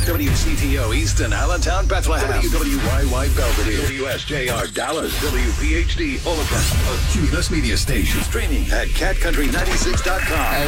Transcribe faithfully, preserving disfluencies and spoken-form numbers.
W C T O Easton, Allentown, Bethlehem. W W Y Y Belvedere. W S J R Dallas. W P H D Olympus. A Cumulus Media Station. Streaming at cat country ninety-six dot com.